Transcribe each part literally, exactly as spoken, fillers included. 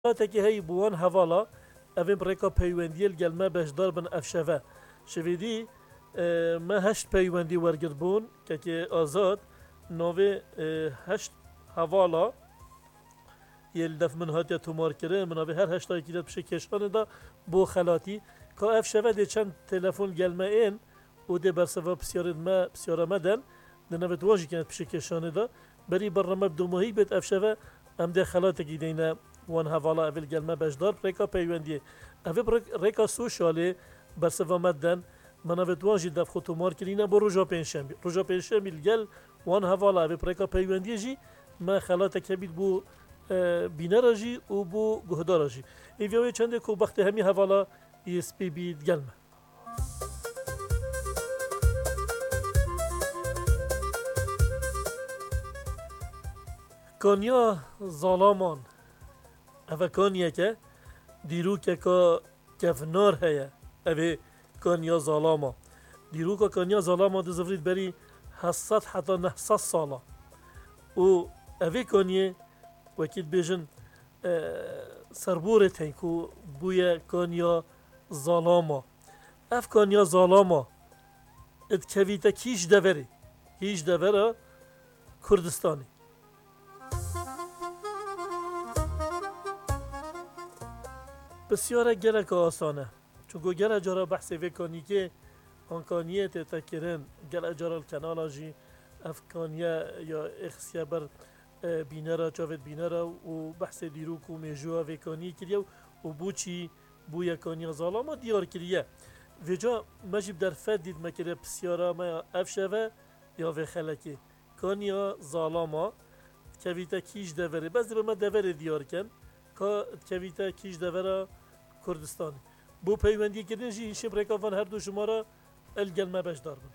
تکی هی بوان هوالا اویم برکا پیوندی الگلمه بشدار بن افشوه شویدی ما هشت پیوندی ورگرد بون که که آزاد نوی هشت هوالا یل دف من هاتیا تومار کرده من آوی هر هشتایی که داد بشه کشانه دا بو خلاتی که افشوه دی چند تلفون گلمه این و دی برسوا بسیارد ما بسیاره مدن دی نوید واجی کنید بشه کشانه دا بری برنامه بدو مهی بید افشوه ام دی خلاتی که دینه وان هوالا اول گلمه بشدار ریکا پیوندی اوی ریکا سوشالی برسوا مدن من اوید واجی دف خودتو مار کرینه با روژا پینشنبی روژا پینشنبی گل وان هوالا اوی ریکا پیوندی جی ما خلاتی که بید بو بینه را جی و بو گهدار را جی ایوی چنده که وقت همی هوالا ایس پی بید گلمه کانیا ظالامان اوه کانیه که دیرو که که کفنار هیا اوه کانیا ظالاما دیرو که کانیا ظالاما دزفرید بری هصد حتی نهصد سالا و اوه کانیه وکید بیجن سربورت هنگ که بوی کانیا ظالاما اف کانیا ظالاما اد کویتا کیش دوری کیش دوره کردستانی بسیاره گله که آسانه چون گله جارا بحثی وکانی که آنکانیه تتکرن گله جارا الکنال آجی افکانیه یا اخسیه بر بینره چاوید بینره و بحث دیروک و میجوه وکانی کریه و بوچی بویا کانیا ظالما دیار کریه ویجا مجیب در فد دید مکره بسیاره ما افشوه یا و خلکی کانیا ظالما کویتا کیش دوره بس دی به ما دوره دیار کن که کویتا کیش دوره کردستانی بو پیوندی کردن جی این شبرکا وان هر دو شماره الگلمه بشدار بن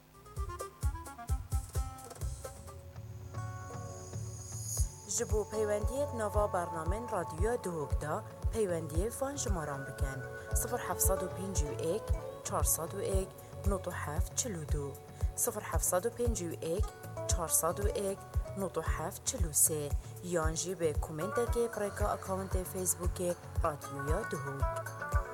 جبو پیوندیت نوا برنامه رادیو دوگدا پیوندی فان شماران بکن صفر هفتصد و پنج و یک چهارصد و یک نود و هفت چهل و دو صفر هفتصد و پنج و یک چهارصد و یک نود و هفت چهل و سه یانجی به کومنت که پرکا اکاونت فیسبوک رادیو دوگ